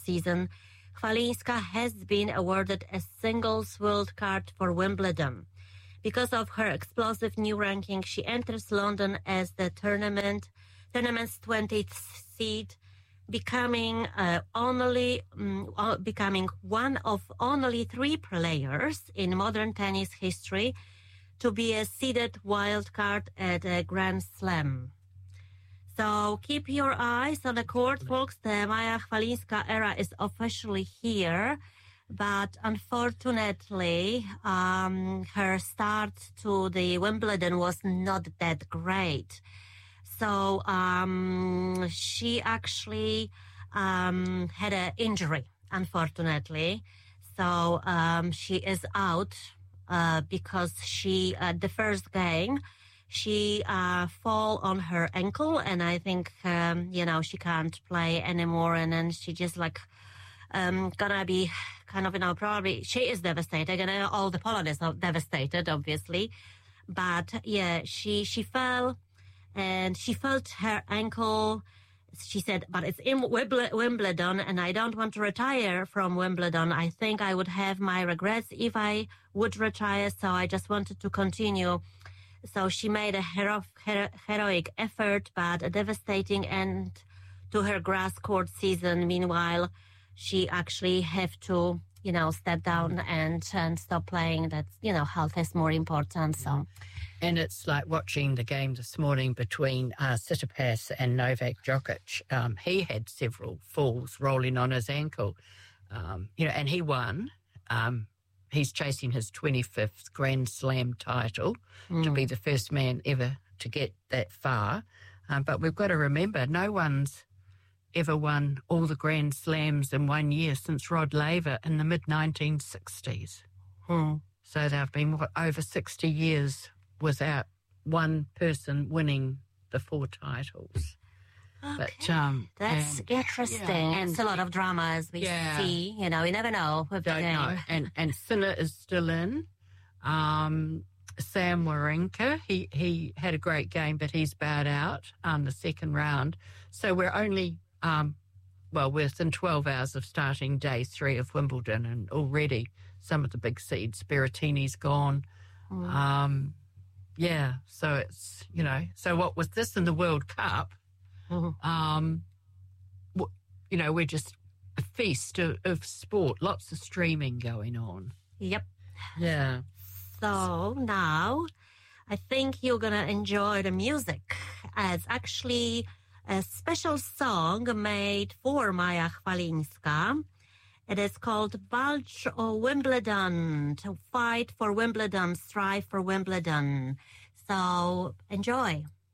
season, Chwalińska has been awarded a singles world card for Wimbledon. Because of her explosive new ranking, she enters London as the tournament's 20th seed, becoming one of only 3 players in modern tennis history to be a seeded wildcard at a Grand Slam. So keep your eyes on the court, folks. The Maja Chwalińska era is officially here, but unfortunately, her start to the Wimbledon was not that great. So she actually had an injury, unfortunately. So she is out because she, the first game, she fall on her ankle, and I think, she can't play anymore. And then she just gonna be kind of, probably she is devastated. And all the Poland is devastated, obviously. But yeah, she fell and she felt her ankle. She said, but it's in Wimbledon and I don't want to retire from Wimbledon. I think I would have my regrets if I would retire. So I just wanted to continue. So she made a heroic effort, but a devastating end to her grass court season. Meanwhile, she actually have to, step down and stop playing. That's, health is more important. So, and it's like watching the game this morning between Tsitsipas and Novak Djokovic. He had several falls rolling on his ankle, and he won. He's chasing his 25th Grand Slam title to be the first man ever to get that far. But we've got to remember, no one's ever won all the Grand Slams in 1 year since Rod Laver in the mid-1960s. So they've been over 60 years without one person winning the 4 titles. Okay. But, that's interesting. And it's a lot of drama, as we see. You never know. Don't know. And Sinner is still in. Sam Wawrinka, he had a great game, but he's bowed out the second round. So we're only, we're within 12 hours of starting day 3 of Wimbledon, and already some of the big seeds, Berrettini's gone. So it's, so what was this in the World Cup? We're just a feast of sport, lots of streaming going on. Yep. Yeah. So now I think you're going to enjoy the music. It's actually a special song made for Maja Chwalińska. It is called Walcz o Wimbledon, to fight for Wimbledon, strive for Wimbledon. So enjoy.